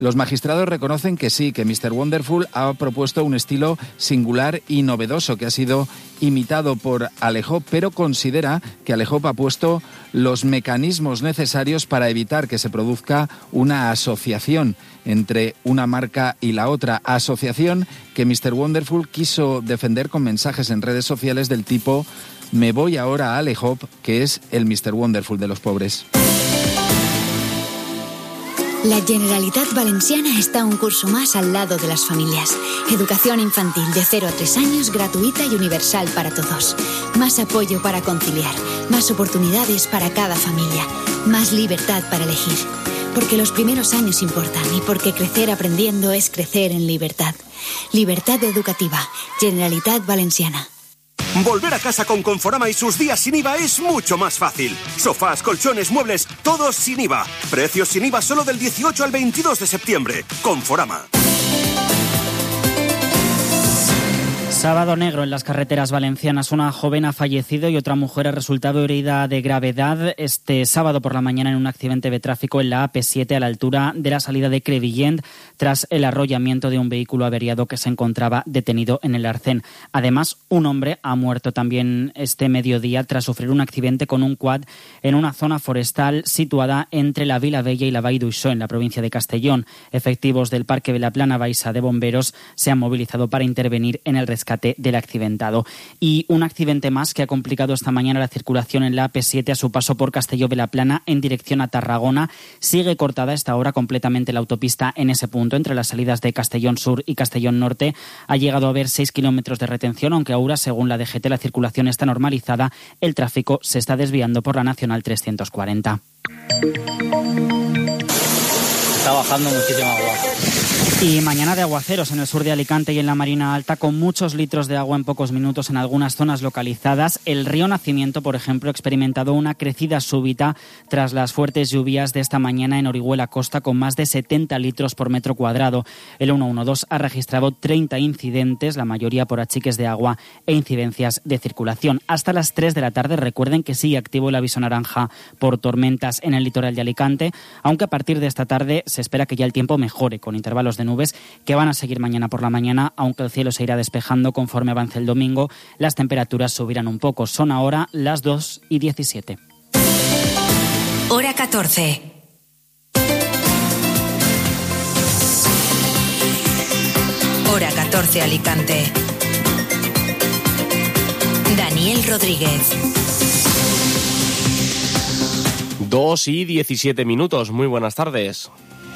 Los magistrados reconocen que sí, que Mr. Wonderful ha propuesto un estilo singular y novedoso que ha sido imitado por Alejop, pero considera que Alejop ha puesto los mecanismos necesarios para evitar que se produzca una asociación entre una marca y la otra, asociación que Mr. Wonderful quiso defender con mensajes en redes sociales del tipo «Me voy ahora a Alejop, que es el Mr. Wonderful de los pobres». La Generalitat Valenciana está un curso más al lado de las familias. Educación infantil de 0 a 3 años, gratuita y universal para todos. Más apoyo para conciliar, más oportunidades para cada familia, más libertad para elegir. Porque los primeros años importan y porque crecer aprendiendo es crecer en libertad. Libertad educativa, Generalitat Valenciana. Volver a casa con Conforama y sus días sin IVA es mucho más fácil. Sofás, colchones, muebles, todos sin IVA. Precios sin IVA solo del 18 al 22 de septiembre. Conforama. Sábado negro en las carreteras valencianas. Una joven ha fallecido y otra mujer ha resultado herida de gravedad este sábado por la mañana en un accidente de tráfico en la AP7 a la altura de la salida de Crevillent tras el arrollamiento de un vehículo averiado que se encontraba detenido en el arcén. Además, un hombre ha muerto también este mediodía tras sufrir un accidente con un quad en una zona forestal situada entre la Vila Bella y la Vall d'Uixó en la provincia de Castellón. Efectivos del Parque de la Plana Baixa de Bomberos se han movilizado para intervenir en el rescate del accidentado. Y un accidente más que ha complicado esta mañana la circulación en la AP7 a su paso por Castelló de la Plana en dirección a Tarragona. Sigue cortada a esta hora completamente la autopista en ese punto, entre las salidas de Castellón Sur y Castellón Norte. Ha llegado a haber 6 kilómetros de retención, aunque ahora, según la DGT, la circulación está normalizada. El tráfico se está desviando por la Nacional 340. Está bajando muchísimo agua. Y mañana de aguaceros en el sur de Alicante y en la Marina Alta, con muchos litros de agua en pocos minutos en algunas zonas localizadas. El río Nacimiento, por ejemplo, ha experimentado una crecida súbita tras las fuertes lluvias de esta mañana en Orihuela Costa, con más de 70 litros por metro cuadrado. El 112 ha registrado 30 incidentes, la mayoría por achiques de agua e incidencias de circulación. Hasta las 3 de la tarde, recuerden que sigue activo el aviso naranja por tormentas en el litoral de Alicante, aunque a partir de esta tarde se espera que ya el tiempo mejore, con intervalos de nubes que van a seguir mañana por la mañana, aunque el cielo se irá despejando conforme avance el domingo. Las temperaturas subirán un poco. Son ahora las 2:17. Hora 14. Hora 14 Alicante. Daniel Rodríguez. 2:17. Muy buenas tardes.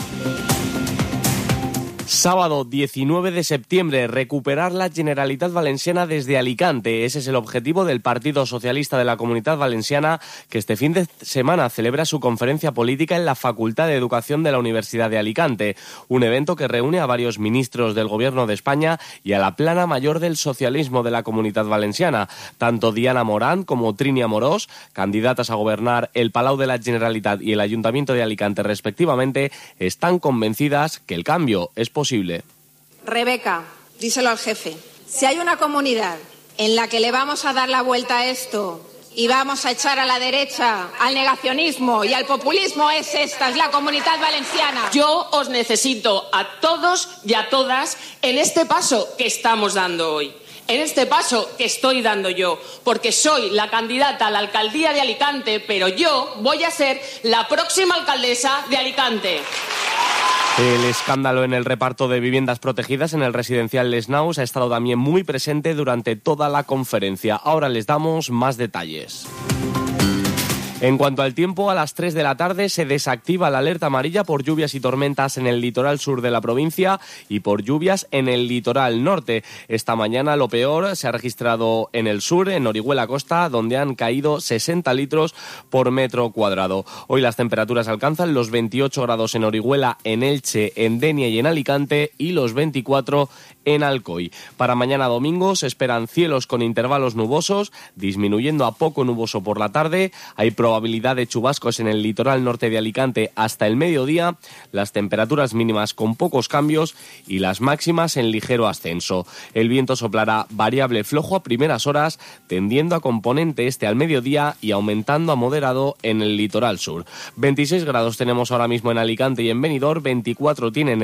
Sábado 19 de septiembre, recuperar la Generalitat Valenciana desde Alicante. Ese es el objetivo del Partido Socialista de la Comunitat Valenciana, que este fin de semana celebra su conferencia política en la Facultad de Educación de la Universidad de Alicante. Un evento que reúne a varios ministros del Gobierno de España y a la plana mayor del socialismo de la Comunitat Valenciana. Tanto Diana Morán como Trini Amorós, candidatas a gobernar el Palau de la Generalitat y el Ayuntamiento de Alicante respectivamente, están convencidas que el cambio es posible. Rebeca, díselo al jefe. Si hay una comunidad en la que le vamos a dar la vuelta a esto y vamos a echar a la derecha al negacionismo y al populismo, es esta, es la Comunitat Valenciana. Yo os necesito a todos y a todas en este paso que estamos dando hoy. En este paso que estoy dando yo, porque soy la candidata a la alcaldía de Alicante, pero yo voy a ser la próxima alcaldesa de Alicante. El escándalo en el reparto de viviendas protegidas en el residencial Les Naus ha estado también muy presente durante toda la conferencia. Ahora les damos más detalles. En cuanto al tiempo, a las 3 de la tarde se desactiva la alerta amarilla por lluvias y tormentas en el litoral sur de la provincia y por lluvias en el litoral norte. Esta mañana lo peor se ha registrado en el sur, en Orihuela Costa, donde han caído 60 litros por metro cuadrado. Hoy las temperaturas alcanzan los 28 grados en Orihuela, en Elche, en Denia y en Alicante, y los 24 en Alcoy. Para mañana domingo se esperan cielos con intervalos nubosos, disminuyendo a poco nuboso por la tarde. Hay probabilidad probabilidad de chubascos en el litoral norte de Alicante hasta el mediodía, las temperaturas mínimas con pocos cambios y las máximas en ligero ascenso. El viento soplará variable flojo a primeras horas, tendiendo a componente este al mediodía y aumentando a moderado en el litoral sur. 26 grados tenemos ahora mismo en Alicante y en Benidorm, 24 tienen